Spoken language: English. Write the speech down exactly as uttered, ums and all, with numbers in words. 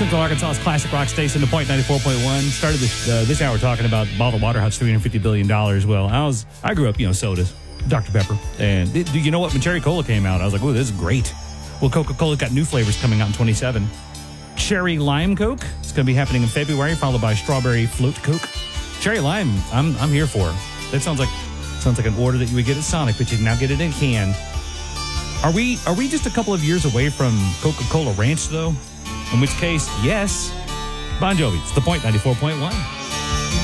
Central Arkansas's classic rock station, The Point ninety-four point one. Started this, uh, this hour talking about bottled water, how it's three hundred fifty billion dollars. Well, I was I grew up, you know, sodas, Doctor Pepper. And do you know what? When Cherry Cola came out, I was like, oh, this is great. Well, Coca-Cola's got new flavors coming out in twenty-seven. Cherry Lime Coke. It's going to be happening in February, followed by Strawberry Float Coke. Cherry Lime, I'm I'm here for. That sounds like sounds like an order that you would get at Sonic, but you can now get it in a can. Are we are we just a couple of years away from Coca-Cola Ranch, though? In which case, yes. Bon Jovi, it's The Point ninety-four point one.